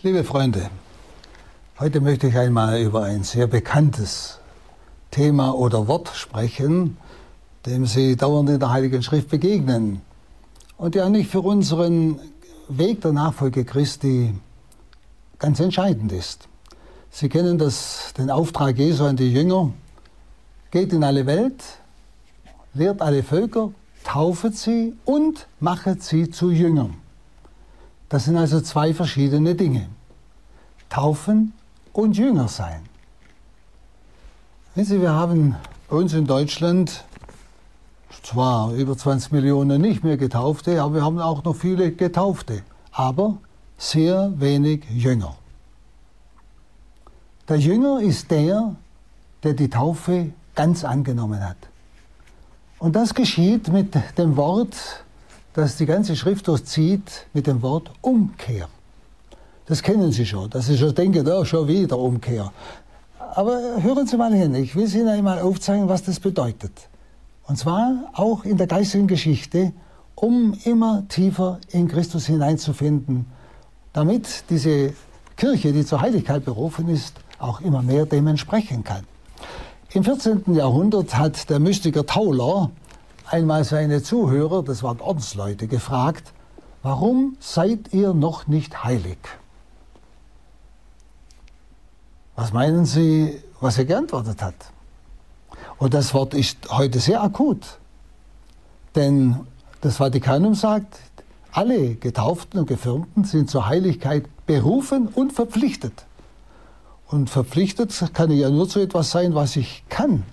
Liebe Freunde, heute möchte ich einmal über ein sehr bekanntes Thema oder Wort sprechen, dem Sie dauernd in der Heiligen Schrift begegnen und der nicht für unseren Weg der Nachfolge Christi ganz entscheidend ist. Sie kennen den Auftrag Jesu an die Jünger: Geht in alle Welt, lehrt alle Völker, taufet sie und machet sie zu Jüngern. Das sind also zwei verschiedene Dinge. Taufen und Jünger sein. Wissen Sie, wir haben bei uns in Deutschland zwar über 20 Millionen nicht mehr Getaufte, aber wir haben auch noch viele Getaufte, aber sehr wenig Jünger. Der Jünger ist der die Taufe ganz angenommen hat. Und das geschieht mit dem Wort, das die ganze Schrift durchzieht, mit dem Wort Umkehr. Das kennen Sie schon, dass Sie schon denken, oh, schon wieder Umkehr. Aber hören Sie mal hin, ich will Sie Ihnen einmal aufzeigen, was das bedeutet. Und zwar auch in der geistigen Geschichte, um immer tiefer in Christus hineinzufinden, damit diese Kirche, die zur Heiligkeit berufen ist, auch immer mehr dem entsprechen kann. Im 14. Jahrhundert hat der Mystiker Tauler einmal seine Zuhörer, das waren Ordensleute, gefragt: Warum seid ihr noch nicht heilig? Was meinen Sie, was er geantwortet hat? Und das Wort ist heute sehr akut. Denn das Vatikanum sagt, alle Getauften und Gefirmten sind zur Heiligkeit berufen und verpflichtet. Und verpflichtet kann ich ja nur zu etwas sein, was ich kann.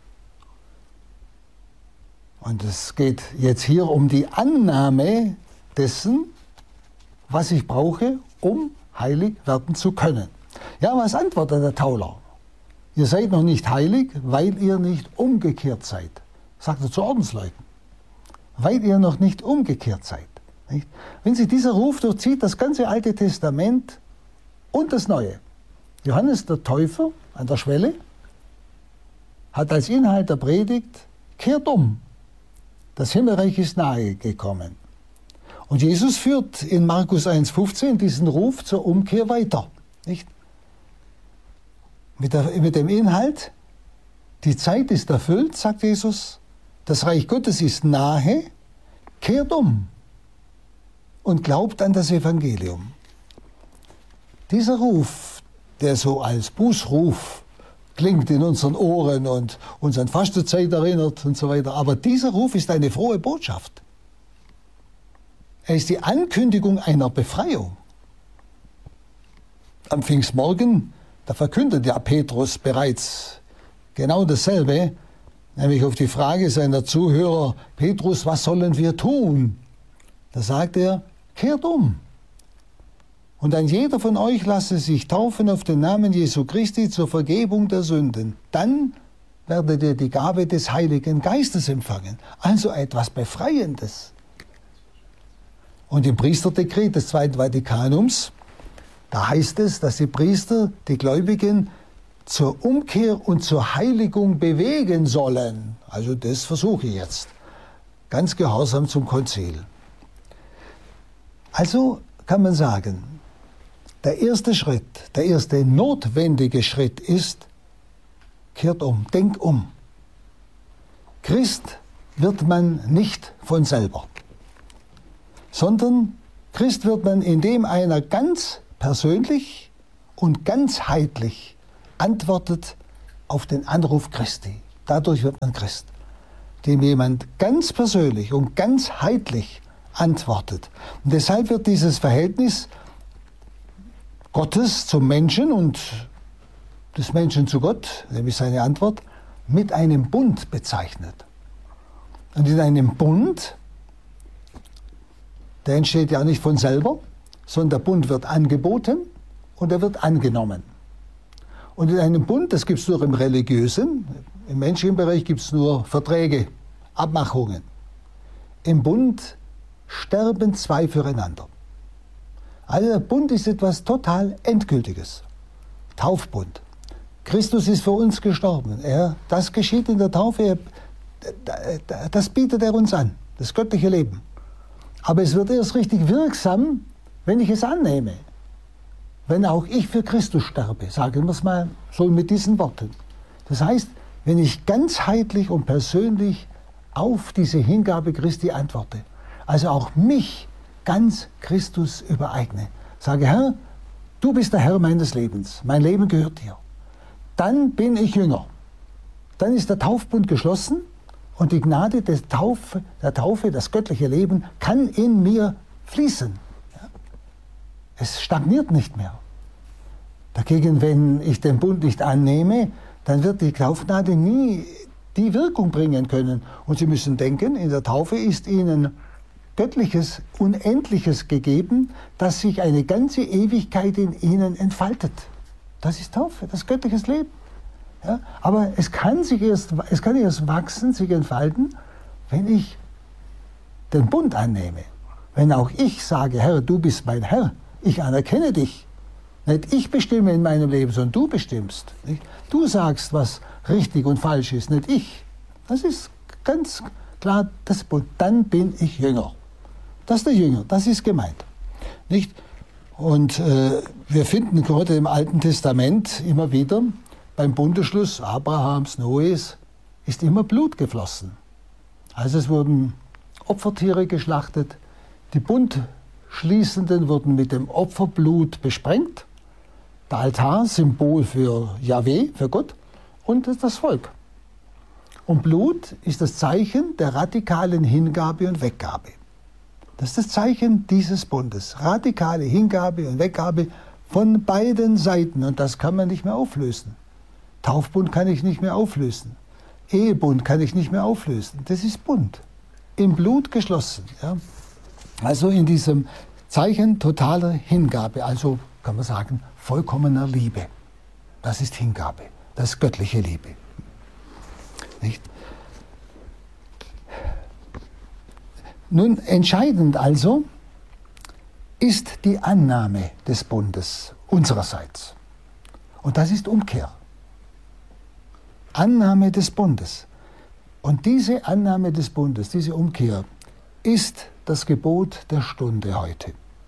Und es geht jetzt hier um die Annahme dessen, was ich brauche, um heilig werden zu können. Ja, was antwortet der Tauler? Ihr seid noch nicht heilig, weil ihr nicht umgekehrt seid. Sagt er zu Ordensleuten. Weil ihr noch nicht umgekehrt seid. Nicht? Wenn Sie, dieser Ruf durchzieht das ganze Alte Testament und das Neue. Johannes der Täufer an der Schwelle hat als Inhalt der Predigt: Kehrt um. Das Himmelreich ist nahe gekommen. Und Jesus führt in Markus 1,15 diesen Ruf zur Umkehr weiter. Nicht? Mit dem Inhalt: Die Zeit ist erfüllt, sagt Jesus, das Reich Gottes ist nahe, kehrt um und glaubt an das Evangelium. Dieser Ruf, der so als Bußruf klingt in unseren Ohren und uns an Fastenzeit erinnert und so weiter, aber dieser Ruf ist eine frohe Botschaft. Er ist die Ankündigung einer Befreiung. Am Pfingstmorgen, da verkündet ja Petrus bereits genau dasselbe, nämlich auf die Frage seiner Zuhörer: Petrus, was sollen wir tun? Da sagt er: Kehrt um. Und ein jeder von euch lasse sich taufen auf den Namen Jesu Christi zur Vergebung der Sünden. Dann werdet ihr die Gabe des Heiligen Geistes empfangen. Also etwas Befreiendes. Und im Priesterdekret des Zweiten Vatikanums, da heißt es, dass die Priester die Gläubigen zur Umkehr und zur Heiligung bewegen sollen. Also das versuche ich jetzt. Ganz gehorsam zum Konzil. Also kann man sagen, der erste Schritt, der erste notwendige Schritt ist: Kehrt um, denk um. Christ wird man nicht von selber, sondern Christ wird man, indem einer ganz persönlich und ganzheitlich antwortet auf den Anruf Christi. Dadurch wird man Christ, dem jemand ganz persönlich und ganzheitlich antwortet. Und deshalb wird dieses Verhältnis Gottes zum Menschen und des Menschen zu Gott, nämlich seine Antwort, mit einem Bund bezeichnet. Und in einem Bund, der entsteht ja nicht von selber, sondern der Bund wird angeboten und er wird angenommen. Und in einem Bund, das gibt es nur im religiösen, im menschlichen Bereich gibt es nur Verträge, Abmachungen. Im Bund sterben zwei füreinander. Also der Bund ist etwas total Endgültiges. Taufbund. Christus ist für uns gestorben. Das geschieht in der Taufe. Das bietet er uns an, das göttliche Leben. Aber es wird erst richtig wirksam, wenn ich es annehme. wenn auch ich für Christus sterbe, sagen wir es mal so mit diesen Worten. Das heißt, wenn ich ganzheitlich und persönlich auf diese Hingabe Christi antworte, also auch mich ganz Christus übereigne, sage, Herr, du bist der Herr meines Lebens, mein Leben gehört dir, dann bin ich Jünger. Dann ist der Taufbund geschlossen und die Gnade der Taufe, das göttliche Leben, kann in mir fließen. Ja? Es stagniert nicht mehr. Dagegen, wenn ich den Bund nicht annehme, dann wird die Taufgnade nie die Wirkung bringen können. Und Sie müssen denken, in der Taufe ist Ihnen Göttliches, Unendliches gegeben, dass sich eine ganze Ewigkeit in Ihnen entfaltet. Das ist Taufe, das göttliches Leben. Ja? Aber es kann erst wachsen, sich entfalten, wenn ich den Bund annehme. Wenn auch ich sage, Herr, du bist mein Herr, ich anerkenne dich. Nicht ich bestimme in meinem Leben, sondern du bestimmst. Nicht? Du sagst, was richtig und falsch ist, nicht ich. Das ist ganz klar das Bund. Dann bin ich Jünger. Das ist der Jünger, das ist gemeint. Nicht? Und wir finden gerade im Alten Testament immer wieder, beim Bundesschluss Abrahams, Noes, ist immer Blut geflossen. Also es wurden Opfertiere geschlachtet, die Bundschließenden wurden mit dem Opferblut besprengt, der Altar, Symbol für Jahwe, für Gott, und das Volk. Und Blut ist das Zeichen der radikalen Hingabe und Weggabe. Das ist das Zeichen dieses Bundes. Radikale Hingabe und Weggabe von beiden Seiten. Und das kann man nicht mehr auflösen. Taufbund kann ich nicht mehr auflösen. Ehebund kann ich nicht mehr auflösen. Das ist Bund. Im Blut geschlossen. Ja. Also in diesem Zeichen totaler Hingabe. Also kann man sagen, vollkommener Liebe. Das ist Hingabe. Das ist göttliche Liebe. Nicht? Nun, entscheidend also ist die Annahme des Bundes unsererseits. Und das ist Umkehr. Annahme des Bundes. Und diese Annahme des Bundes, diese Umkehr, ist das Gebot der Stunde heute.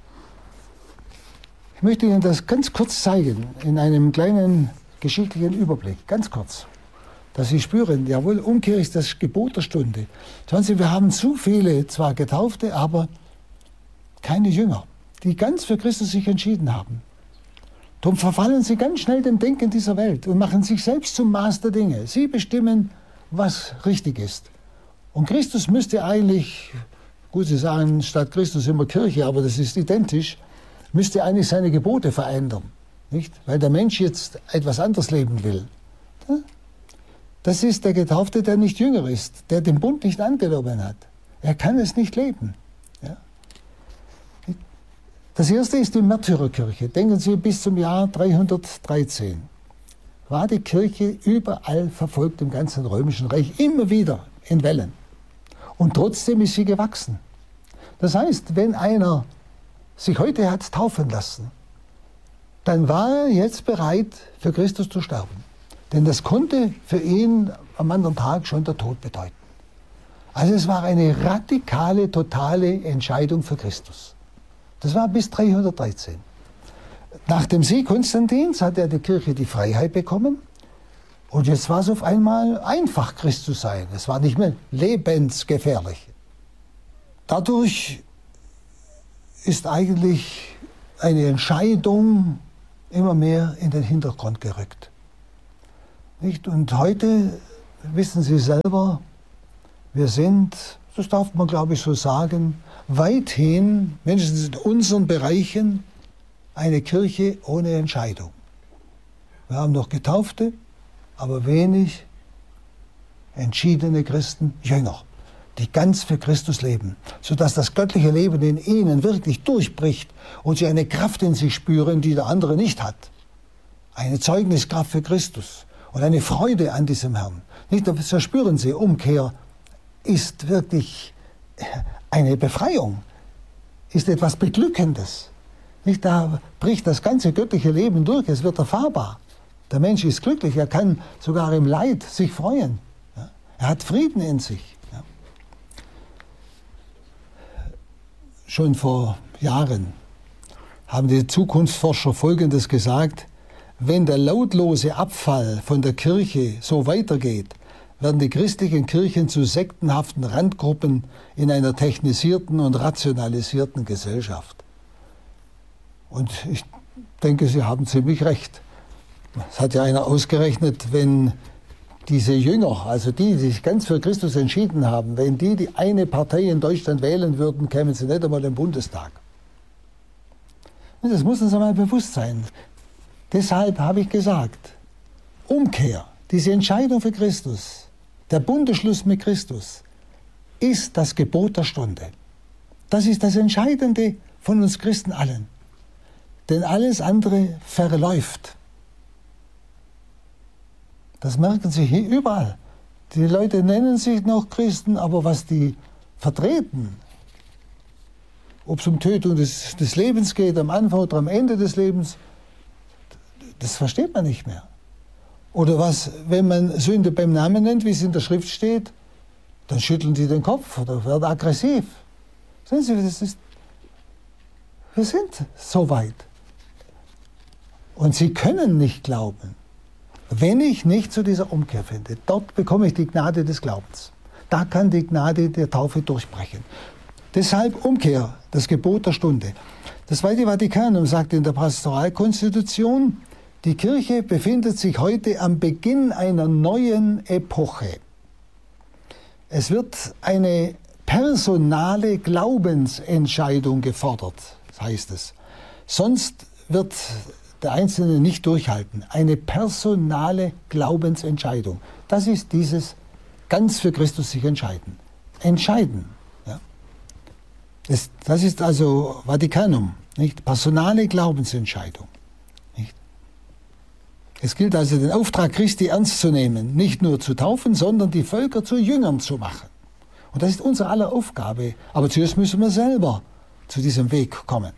Ich möchte Ihnen das ganz kurz zeigen, in einem kleinen geschichtlichen Überblick, ganz kurz. Dass Sie spüren, jawohl, Umkehr ist das Gebot der Stunde. Schauen Sie, wir haben zu viele, zwar Getaufte, aber keine Jünger, die ganz für Christus sich entschieden haben. Darum verfallen sie ganz schnell dem Denken dieser Welt und machen sich selbst zum Maß der Dinge. Sie bestimmen, was richtig ist. Und Christus müsste eigentlich, gut, Sie sagen statt Christus immer Kirche, aber das ist identisch, müsste eigentlich seine Gebote verändern. Nicht? Weil der Mensch jetzt etwas anderes leben will. Das ist der Getaufte, der nicht jünger ist, der den Bund nicht angenommen hat. Er kann es nicht leben. Ja? Das erste ist die Märtyrerkirche. Denken Sie, bis zum Jahr 313 war die Kirche überall verfolgt im ganzen Römischen Reich, immer wieder in Wellen. Und trotzdem ist sie gewachsen. Das heißt, wenn einer sich heute hat taufen lassen, dann war er jetzt bereit, für Christus zu sterben. Denn das konnte für ihn am anderen Tag schon der Tod bedeuten. Also es war eine radikale, totale Entscheidung für Christus. Das war bis 313. Nach dem Sieg Konstantins hat er die Kirche die Freiheit bekommen. Und jetzt war es auf einmal einfach, Christ zu sein. Es war nicht mehr lebensgefährlich. Dadurch ist eigentlich eine Entscheidung immer mehr in den Hintergrund gerückt. Nicht? Und heute, wissen Sie selber, wir sind, das darf man glaube ich so sagen, weithin, mindestens in unseren Bereichen, eine Kirche ohne Entscheidung. Wir haben noch Getaufte, aber wenig entschiedene Christen, Jünger, die ganz für Christus leben, sodass das göttliche Leben in ihnen wirklich durchbricht und sie eine Kraft in sich spüren, die der andere nicht hat. Eine Zeugniskraft für Christus und eine Freude an diesem Herrn. Nicht, das spüren Sie, Umkehr ist wirklich eine Befreiung, ist etwas Beglückendes. Nicht, da bricht das ganze göttliche Leben durch, es wird erfahrbar. Der Mensch ist glücklich, er kann sogar im Leid sich freuen. Ja? Er hat Frieden in sich. Ja? Schon vor Jahren haben die Zukunftsforscher Folgendes gesagt: Wenn der lautlose Abfall von der Kirche so weitergeht, werden die christlichen Kirchen zu sektenhaften Randgruppen in einer technisierten und rationalisierten Gesellschaft. Und ich denke, Sie haben ziemlich recht. Es hat ja einer ausgerechnet, wenn diese Jünger, also die sich ganz für Christus entschieden haben, wenn die eine Partei in Deutschland wählen würden, kämen sie nicht einmal im Bundestag. Und das muss uns einmal bewusst sein. Deshalb habe ich gesagt, Umkehr, diese Entscheidung für Christus, der Bundesschluss mit Christus, ist das Gebot der Stunde. Das ist das Entscheidende von uns Christen allen. Denn alles andere verläuft. Das merken Sie hier überall. Die Leute nennen sich noch Christen, aber was die vertreten, ob es um Tötung des Lebens geht, am Anfang oder am Ende des Lebens, das versteht man nicht mehr. Oder was, wenn man Sünde beim Namen nennt, wie es in der Schrift steht, dann schütteln die den Kopf oder werden aggressiv. Sehen Sie, wir sind so weit. Und Sie können nicht glauben, wenn ich nicht zu dieser Umkehr finde. Dort bekomme ich die Gnade des Glaubens. Da kann die Gnade der Taufe durchbrechen. Deshalb Umkehr, das Gebot der Stunde. Das Zweite Vatikanum sagt in der Pastoralkonstitution, die Kirche befindet sich heute am Beginn einer neuen Epoche. Es wird eine personale Glaubensentscheidung gefordert, heißt es. Sonst wird der Einzelne nicht durchhalten. Eine personale Glaubensentscheidung. Das ist dieses ganz für Christus sich entscheiden. Entscheiden. Ja. Das ist also Vatikanum, nicht? Personale Glaubensentscheidung. Nicht? Es gilt also, den Auftrag Christi ernst zu nehmen, nicht nur zu taufen, sondern die Völker zu Jüngern zu machen. Und das ist unsere aller Aufgabe. Aber zuerst müssen wir selber zu diesem Weg kommen.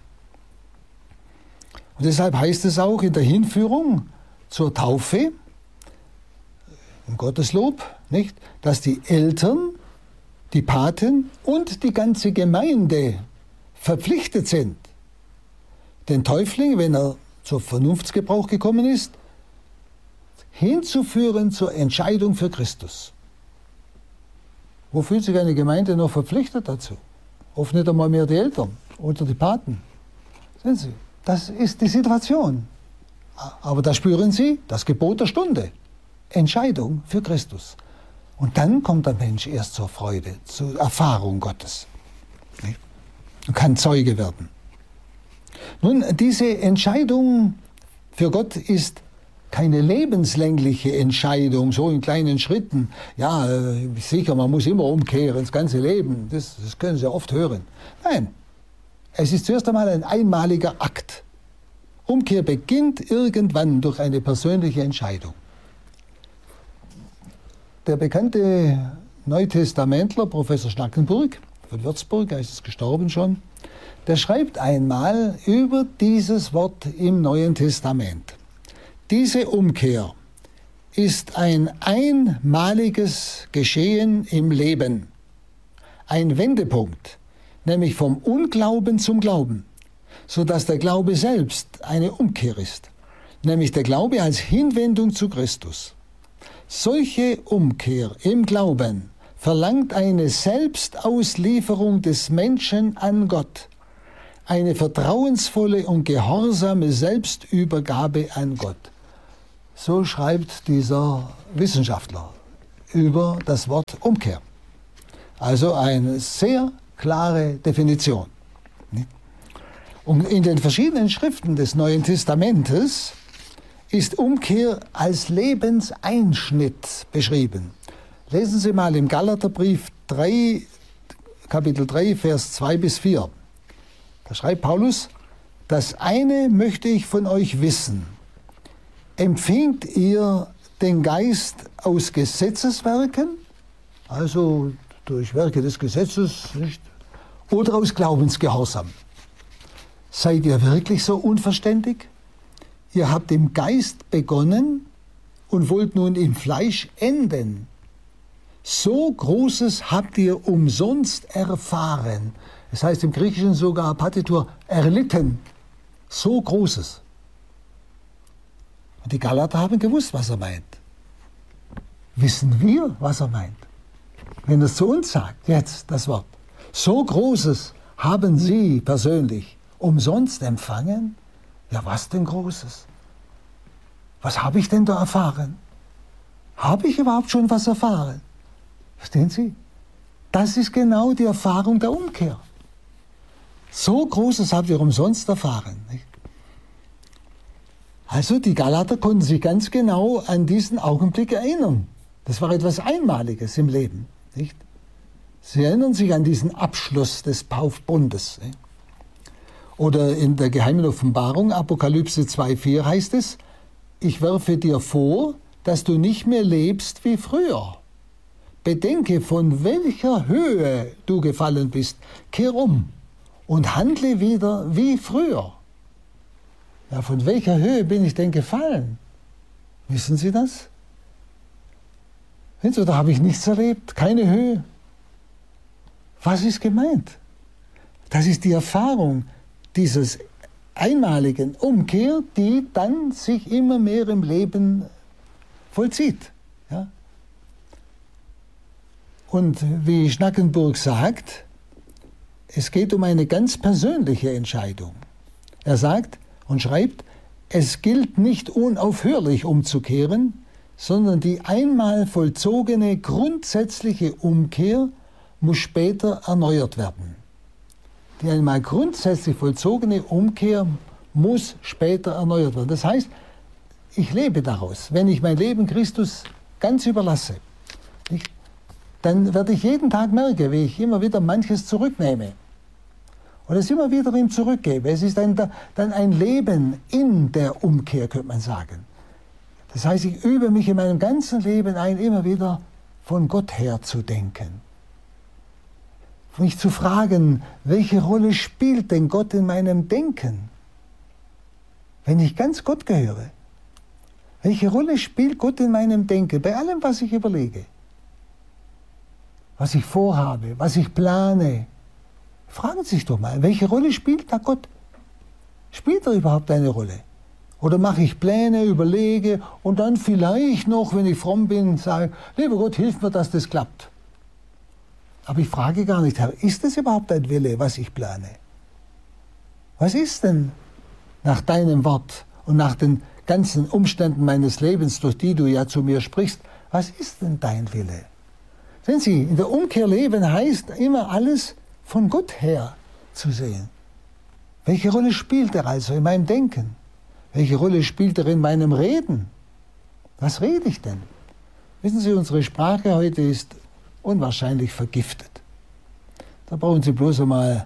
Und deshalb heißt es auch in der Hinführung zur Taufe, im Gotteslob, nicht, dass die Eltern, die Paten und die ganze Gemeinde verpflichtet sind, den Täufling, wenn er zur Vernunftsgebrauch gekommen ist, hinzuführen zur Entscheidung für Christus. Wo fühlt sich eine Gemeinde noch verpflichtet dazu? Oft nicht einmal mehr die Eltern oder die Paten. Sehen Sie? Das ist die Situation. Aber da spüren Sie das Gebot der Stunde. Entscheidung für Christus. Und dann kommt der Mensch erst zur Freude, zur Erfahrung Gottes. Und kann Zeuge werden. Nun, diese Entscheidung für Gott ist keine lebenslängliche Entscheidung, so in kleinen Schritten. Ja, sicher, man muss immer umkehren, das ganze Leben. Das können Sie oft hören. Nein. Es ist zuerst einmal ein einmaliger Akt. Umkehr beginnt irgendwann durch eine persönliche Entscheidung. Der bekannte Neutestamentler, Professor Schnackenburg von Würzburg, er ist gestorben schon, der schreibt einmal über dieses Wort im Neuen Testament. Diese Umkehr ist ein einmaliges Geschehen im Leben, ein Wendepunkt, nämlich vom Unglauben zum Glauben, sodass der Glaube selbst eine Umkehr ist, nämlich der Glaube als Hinwendung zu Christus. Solche Umkehr im Glauben verlangt eine Selbstauslieferung des Menschen an Gott, eine vertrauensvolle und gehorsame Selbstübergabe an Gott. So schreibt dieser Wissenschaftler über das Wort Umkehr. Also eine sehr klare Definition. Und in den verschiedenen Schriften des Neuen Testamentes ist Umkehr als Lebenseinschnitt beschrieben. Lesen Sie mal im Galaterbrief 3, Kapitel 3, Vers 2 bis 4. Da schreibt Paulus, das eine möchte ich von euch wissen. Empfingt ihr den Geist aus Gesetzeswerken, also durch Werke des Gesetzes, nicht? Oder aus Glaubensgehorsam? Seid ihr wirklich so unverständig? Ihr habt im Geist begonnen und wollt nun im Fleisch enden. So Großes habt ihr umsonst erfahren. Das heißt im Griechischen sogar Partitur erlitten. So Großes. Und die Galater haben gewusst, was er meint. Wissen wir, was er meint? Wenn er es zu uns sagt, jetzt das Wort. So Großes haben Sie persönlich umsonst empfangen? Ja, was denn Großes? Was habe ich denn da erfahren? Habe ich überhaupt schon was erfahren? Verstehen Sie? Das ist genau die Erfahrung der Umkehr. So Großes habt ihr umsonst erfahren. Nicht? Also die Galater konnten sich ganz genau an diesen Augenblick erinnern. Das war etwas Einmaliges im Leben. Nicht? Sie erinnern sich an diesen Abschluss des Taufbundes. Nicht? Oder in der geheimen Offenbarung, Apokalypse 2,4 heißt es, ich werfe dir vor, dass du nicht mehr lebst wie früher. Bedenke, von welcher Höhe du gefallen bist. Kehr um und handle wieder wie früher. Ja, von welcher Höhe bin ich denn gefallen? Wissen Sie das? Da habe ich nichts erlebt, keine Höhe. Was ist gemeint? Das ist die Erfahrung dieses einmaligen Umkehr, die dann sich immer mehr im Leben vollzieht. Ja? Und wie Schnackenburg sagt, es geht um eine ganz persönliche Entscheidung. Er sagt und schreibt, es gilt nicht unaufhörlich umzukehren, sondern die einmal vollzogene grundsätzliche Umkehr muss später erneuert werden. Die einmal grundsätzlich vollzogene Umkehr muss später erneuert werden. Das heißt, ich lebe daraus. Wenn ich mein Leben Christus ganz überlasse, dann werde ich jeden Tag merken, wie ich immer wieder manches zurücknehme und es immer wieder ihm zurückgebe. Es ist dann ein Leben in der Umkehr, könnte man sagen. Das heißt, ich übe mich in meinem ganzen Leben ein, immer wieder von Gott her zu denken. Mich zu fragen, welche Rolle spielt denn Gott in meinem Denken? Wenn ich ganz Gott gehöre, welche Rolle spielt Gott in meinem Denken, bei allem, was ich überlege? Was ich vorhabe, was ich plane. Fragen Sie sich doch mal, welche Rolle spielt da Gott? Spielt er überhaupt eine Rolle? Oder mache ich Pläne, überlege und dann vielleicht noch, wenn ich fromm bin, sage, lieber Gott, hilf mir, dass das klappt. Aber ich frage gar nicht, Herr, ist das überhaupt dein Wille, was ich plane? Was ist denn nach deinem Wort und nach den ganzen Umständen meines Lebens, durch die du ja zu mir sprichst, was ist denn dein Wille? Sehen Sie, in der Umkehr leben heißt immer alles von Gott her zu sehen. Welche Rolle spielt er also in meinem Denken? Welche Rolle spielt er in meinem Reden? Was rede ich denn? Wissen Sie, unsere Sprache heute ist unwahrscheinlich vergiftet. Da brauchen Sie bloß einmal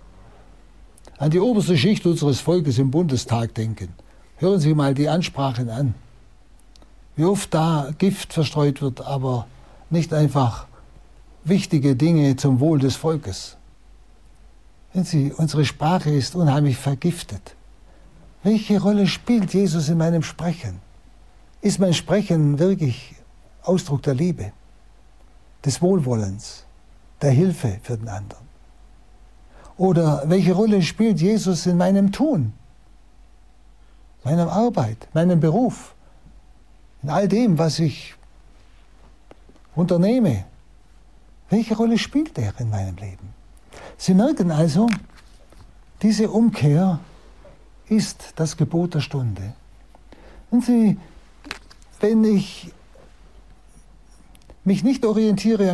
an die oberste Schicht unseres Volkes im Bundestag denken. Hören Sie mal die Ansprachen an. Wie oft da Gift verstreut wird, aber nicht einfach wichtige Dinge zum Wohl des Volkes. Sehen Sie, unsere Sprache ist unheimlich vergiftet. Welche Rolle spielt Jesus in meinem Sprechen? Ist mein Sprechen wirklich Ausdruck der Liebe, des Wohlwollens, der Hilfe für den anderen? Oder welche Rolle spielt Jesus in meinem Tun, meiner Arbeit, meinem Beruf, in all dem, was ich unternehme? Welche Rolle spielt er in meinem Leben? Sie merken also, diese Umkehr ist das Gebot der Stunde. Und wenn ich mich nicht orientiere